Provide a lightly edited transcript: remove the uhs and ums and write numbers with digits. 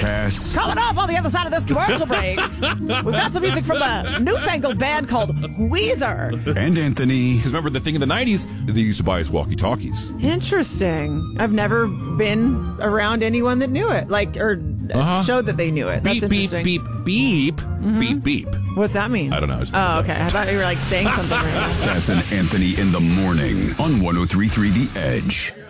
Cass. Coming up on the other side of this commercial break, we've got some music from a newfangled band called Weezer. And Anthony. Because remember the thing in the 90s, they used to buy us walkie-talkies. Interesting. I've never been around anyone that knew it, showed that they knew it. That's Beep, beep, interesting. beep, beep, beep, beep. What's that mean? I don't know. Oh, okay. I thought you were saying something right now. Cass and Anthony in the morning on 103.3 The Edge.